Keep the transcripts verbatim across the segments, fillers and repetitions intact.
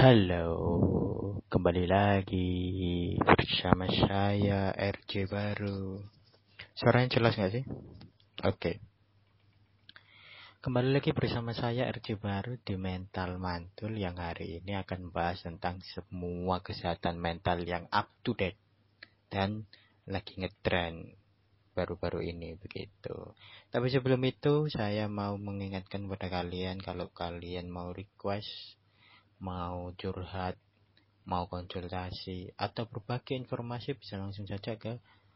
Halo, kembali lagi bersama saya R J baru. Suaranya jelas nggak sih? Oke. Kembali lagi bersama saya R J baru di Mental Mantul yang hari ini akan membahas tentang semua kesehatan mental yang up to date dan lagi ngetrend baru-baru ini begitu. Tapi sebelum itu saya mau mengingatkan pada kalian kalau kalian mau request, mau curhat, mau konsultasi atau berbagi informasi bisa langsung saja ke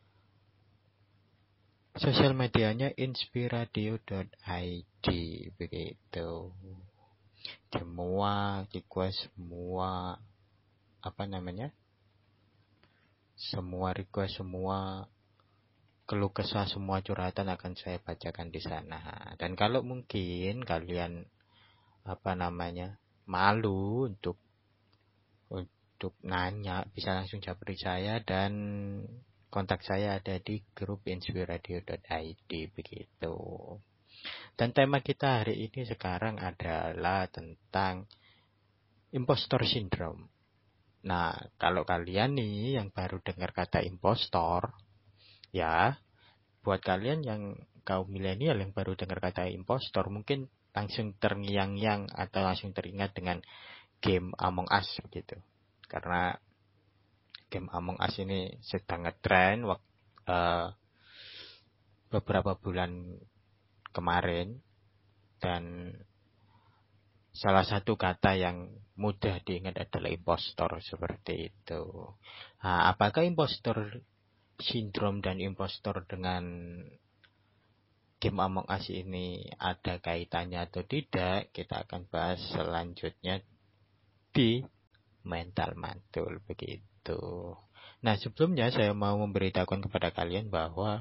sosial medianya inspiradio dot i d begitu. Semua request, semua apa namanya? Semua request, semua keluh kesah, semua curhatan akan saya bacakan di sana. Dan kalau mungkin kalian apa namanya? malu untuk untuk nanya, bisa langsung japri saya dan kontak saya ada di grup inspiradio dot i d begitu. Dan tema kita hari ini sekarang adalah tentang impostor syndrome. Nah, kalau kalian nih yang baru dengar kata impostor, ya, buat kalian yang kaum milenial yang baru dengar kata impostor, mungkin langsung terngiang-ngiang atau langsung teringat dengan game Among Us begitu. Karena game Among Us ini sedang ngetrend waktu uh, beberapa bulan kemarin, dan salah satu kata yang mudah diingat adalah impostor seperti itu. Nah, apakah impostor syndrome dan impostor dengan game Among Us ini ada kaitannya atau tidak? Kita akan bahas selanjutnya di Mental Mantul begitu. Nah, sebelumnya saya mau memberitahukan kepada kalian bahwa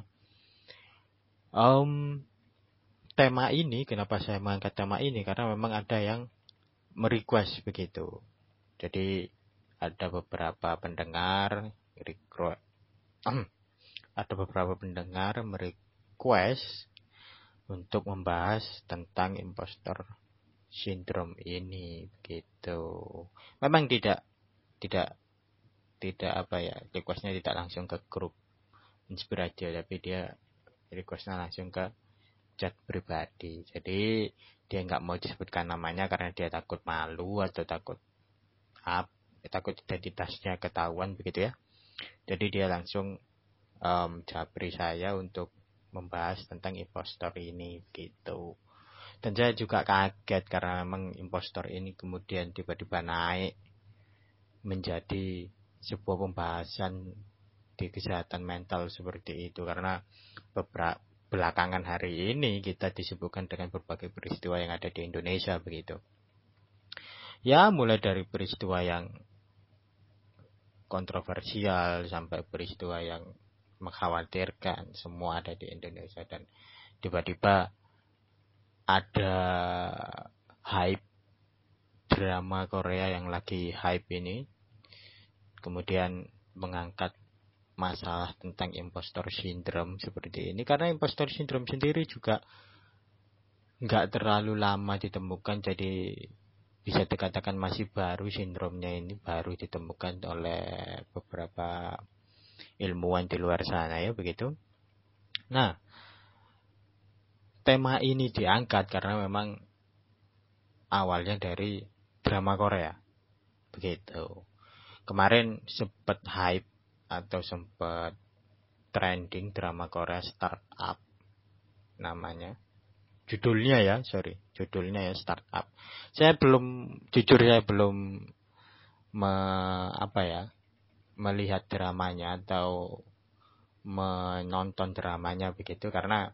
um, tema ini, kenapa saya mengangkat tema ini, karena memang ada yang merequest begitu. Jadi ada beberapa pendengar ada beberapa pendengar merequest untuk membahas tentang impostor syndrome ini begitu. Memang tidak tidak tidak apa ya, requestnya tidak langsung ke grup Inspiradio, tapi dia requestnya langsung ke chat pribadi. Jadi dia nggak mau disebutkan namanya karena dia takut malu atau takut up, takut identitasnya ketahuan begitu ya. Jadi dia langsung um, japri saya untuk membahas tentang impostor ini gitu. Dan saya juga kaget karena memang impostor ini kemudian tiba-tiba naik menjadi sebuah pembahasan di kesehatan mental seperti itu, karena beberapa belakangan hari ini kita disibukkan dengan berbagai peristiwa yang ada di Indonesia begitu. Ya, mulai dari peristiwa yang kontroversial sampai peristiwa yang mengkhawatirkan, semua ada di Indonesia. Dan tiba-tiba ada hype drama Korea yang lagi hype ini, kemudian mengangkat masalah tentang impostor syndrome seperti ini. Karena impostor syndrome sendiri juga nggak terlalu lama ditemukan, jadi bisa dikatakan masih baru, sindromnya ini baru ditemukan oleh beberapa ilmuwan di luar sana ya begitu. Nah, tema ini diangkat karena memang awalnya dari drama Korea begitu. Kemarin sempat hype atau sempat trending drama Korea Startup namanya. Judulnya ya, sorry, judulnya ya Startup. Saya belum, jujur saya belum me, apa ya, melihat dramanya atau menonton dramanya begitu karena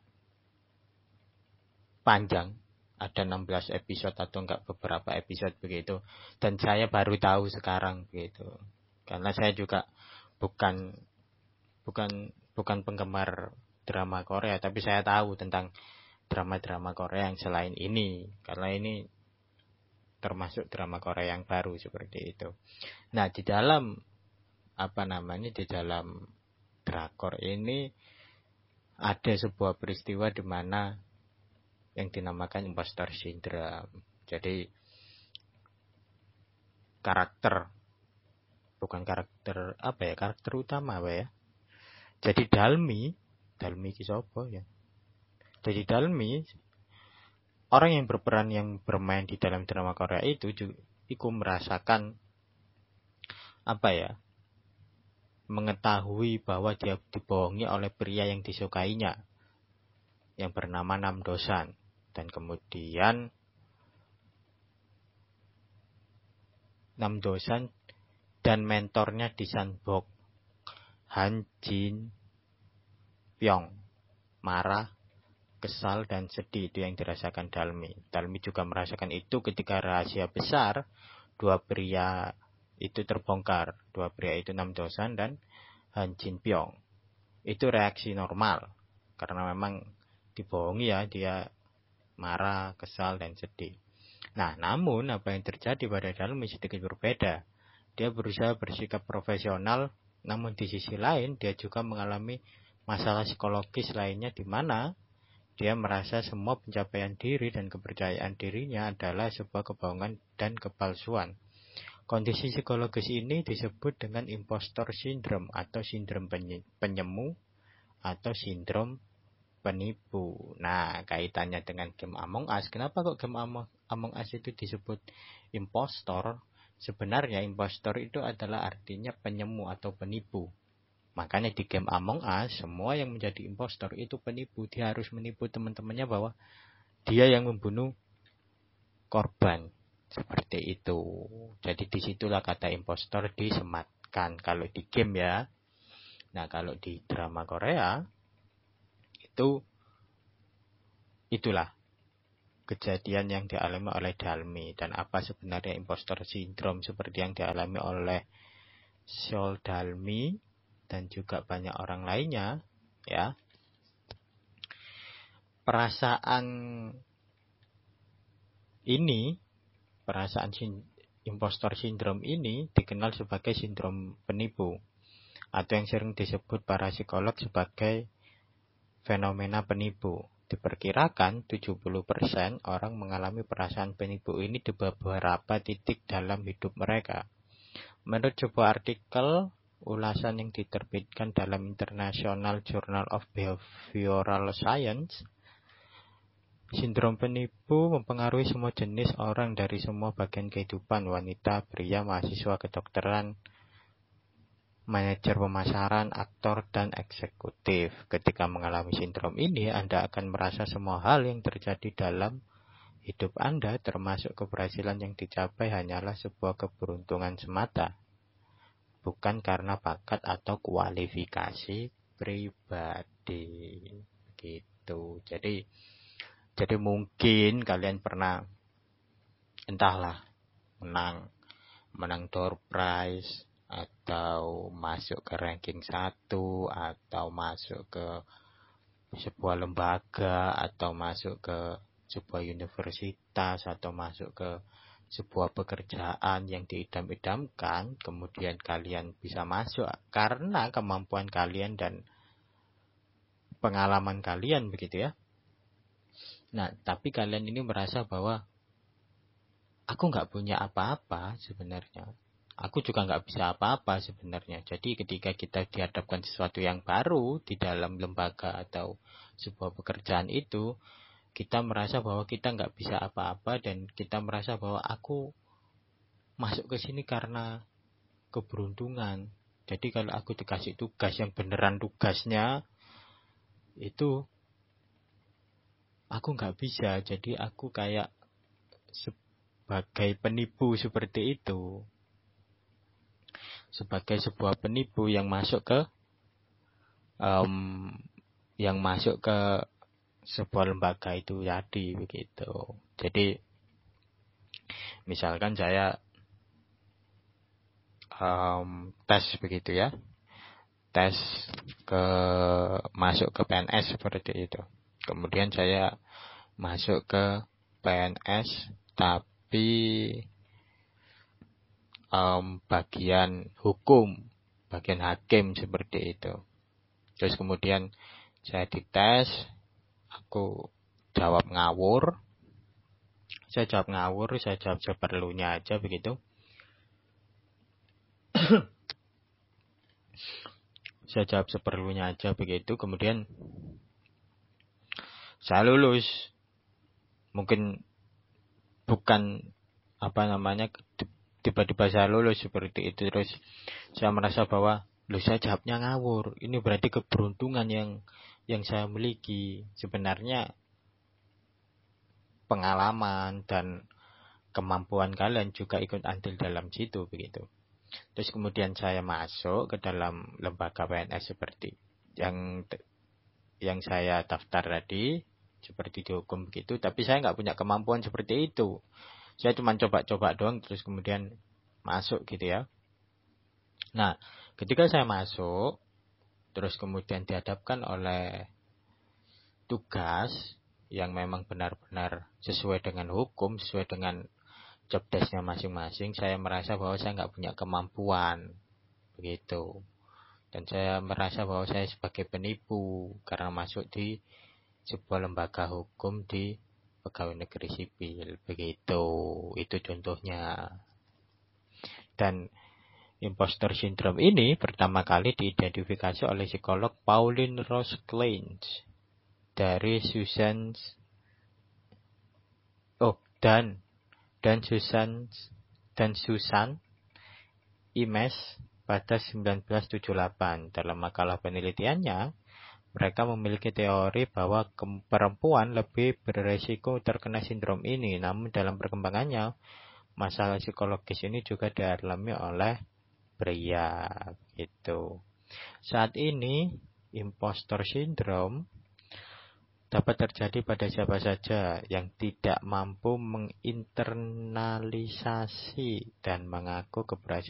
panjang, ada enam belas episode atau enggak beberapa episode begitu, dan saya baru tahu sekarang begitu. Karena saya juga bukan bukan bukan penggemar drama Korea, tapi saya tahu tentang drama-drama Korea yang selain ini, karena ini termasuk drama Korea yang baru seperti itu. Nah, di dalam apa namanya di dalam drakor ini ada sebuah peristiwa di mana yang dinamakan impostor syndrome. Jadi karakter, bukan karakter apa ya, karakter utama apa ya. Jadi Dalmi, Dalmi ki sapa ya? Jadi Dalmi, orang yang berperan yang bermain di dalam drama Korea itu juga iku merasakan apa ya? Mengetahui bahwa dia dibohongi oleh pria yang disukainya yang bernama Nam Dosan, dan kemudian Nam Dosan dan mentornya di Sanbok, Han Jin Pyong, marah, kesal dan sedih. Itu yang dirasakan Dalmi. Dalmi juga merasakan itu ketika rahasia besar dua pria itu terbongkar. Dua pria itu Nam Dosan dan Han Jin Pyong. Itu reaksi normal karena memang dibohongi ya, dia marah, kesal dan sedih. Nah, namun apa yang terjadi pada Dalmi sedikit berbeda. Dia berusaha bersikap profesional, namun di sisi lain dia juga mengalami masalah psikologis lainnya di mana dia merasa semua pencapaian diri dan kepercayaan dirinya adalah sebuah kebohongan dan kepalsuan. Kondisi psikologis ini disebut dengan impostor syndrome atau sindrom penyemu atau sindrom penipu. Nah, kaitannya dengan game Among Us. Kenapa kok game Among Us itu disebut impostor? Sebenarnya impostor itu adalah artinya penyemu atau penipu. Makanya di game Among Us, semua yang menjadi impostor itu penipu. Dia harus menipu teman-temannya bahwa dia yang membunuh korban. Seperti itu. Jadi disitulah kata impostor disematkan. Kalau di game ya. Nah, kalau di drama Korea, itu itulah kejadian yang dialami oleh Dalmi. Dan apa sebenarnya impostor syndrome seperti yang dialami oleh Seol Dalmi dan juga banyak orang lainnya, ya. Perasaan ini, perasaan sin- impostor syndrome ini dikenal sebagai sindrom penipu atau yang sering disebut para psikolog sebagai fenomena penipu. Diperkirakan tujuh puluh persen orang mengalami perasaan penipu ini di beberapa titik dalam hidup mereka. Menurut sebuah artikel ulasan yang diterbitkan dalam International Journal of Behavioral Science, sindrom penipu mempengaruhi semua jenis orang dari semua bagian kehidupan, wanita, pria, mahasiswa kedokteran, manajer pemasaran, aktor, dan eksekutif. Ketika mengalami sindrom ini, Anda akan merasa semua hal yang terjadi dalam hidup Anda, termasuk keberhasilan yang dicapai, hanyalah sebuah keberuntungan semata, bukan karena bakat atau kualifikasi pribadi. Gitu. Jadi, jadi mungkin kalian pernah, entahlah, menang, menang door prize, atau masuk ke ranking satu, atau masuk ke sebuah lembaga, atau masuk ke sebuah universitas, atau masuk ke sebuah pekerjaan yang diidam-idamkan, kemudian kalian bisa masuk karena kemampuan kalian dan pengalaman kalian, begitu ya. Nah, tapi kalian ini merasa bahwa aku nggak punya apa-apa sebenarnya. Aku juga nggak bisa apa-apa sebenarnya. Jadi ketika kita dihadapkan sesuatu yang baru di dalam lembaga atau sebuah pekerjaan itu, kita merasa bahwa kita nggak bisa apa-apa dan kita merasa bahwa aku masuk ke sini karena keberuntungan. Jadi kalau aku dikasih tugas yang beneran tugasnya, itu aku nggak bisa. Jadi aku kayak sebagai penipu seperti itu. Sebagai sebuah penipu yang masuk ke um, yang masuk ke sebuah lembaga itu tadi, begitu. Jadi misalkan saya um, tes begitu ya, tes ke masuk ke P N S seperti itu. Kemudian saya masuk ke P N S tapi um, bagian hukum, bagian hakim seperti itu. Terus kemudian saya dites, aku jawab ngawur. Saya jawab ngawur, saya jawab seperlunya aja begitu. Saya jawab seperlunya aja begitu, kemudian saya lulus. Mungkin bukan apa namanya tiba-tiba saya lulus seperti itu, terus saya merasa bahwa loh saya jawabnya ngawur. Ini berarti keberuntungan yang yang saya miliki. Sebenarnya pengalaman dan kemampuan kalian juga ikut andil dalam situ begitu. Terus kemudian saya masuk ke dalam lembaga P N S seperti yang yang saya daftar tadi, seperti dihukum begitu. Tapi saya nggak punya kemampuan seperti itu. Saya cuma coba-coba doang, terus kemudian masuk gitu ya. Nah, ketika saya masuk, terus kemudian dihadapkan oleh tugas yang memang benar-benar sesuai dengan hukum, sesuai dengan job desk-nya masing-masing, saya merasa bahwa saya nggak punya kemampuan begitu, dan saya merasa bahwa saya sebagai penipu karena masuk di sebuah lembaga hukum di pegawai negeri sipil begitu. Itu contohnya. Dan imposter syndrome ini pertama kali diidentifikasi oleh psikolog Pauline Rose Clance dari Susan oh dan dan Susan dan Susan Imes pada seribu sembilan ratus tujuh puluh delapan. Dalam makalah penelitiannya, mereka memiliki teori bahwa perempuan lebih beresiko terkena sindrom ini. Namun dalam perkembangannya, masalah psikologis ini juga dialami oleh pria. Gitu. Saat ini, impostor syndrome dapat terjadi pada siapa saja yang tidak mampu menginternalisasi dan mengaku keberhasilan